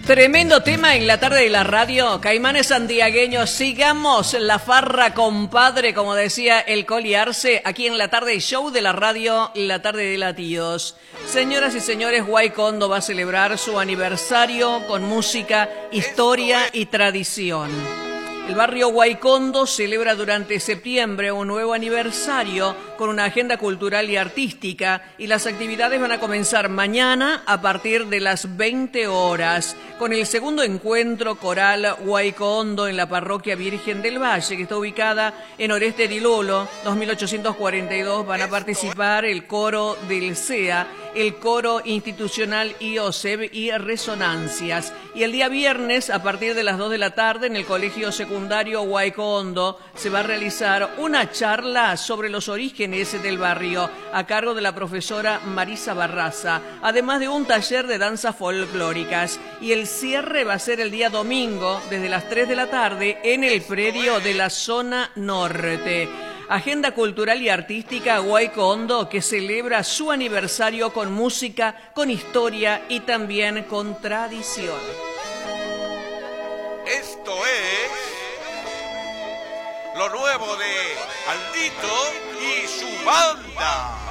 Tremendo tema en la tarde de la radio. Caimanes santiagueños, sigamos la farra, compadre, como decía el Coli Arce, aquí en la tarde show de la radio, la tarde de latidos. Señoras y señores, Guaycondo va a celebrar su aniversario con música, historia y tradición. El barrio Guaycondo celebra durante septiembre un nuevo aniversario con una agenda cultural y artística, y las actividades van a comenzar mañana a partir de las 20 horas con el segundo encuentro coral Guaycondo en la parroquia Virgen del Valle, que está ubicada en Oreste di Lolo, 2842. Van a participar el coro del CEA, el coro institucional IOSEB y Resonancias. Y el día viernes, a partir de las 2 de la tarde, en el colegio secundario Guaycondo, se va a realizar una charla sobre los orígenes del barrio, a cargo de la profesora Marisa Barraza, además de un taller de danzas folclóricas. Y el cierre va a ser el día domingo, desde las 3 de la tarde, en el predio de la zona norte. Agenda cultural y artística Guaycondo, que celebra su aniversario con música, con historia y también con tradición. Esto es lo nuevo de Aldito y su banda.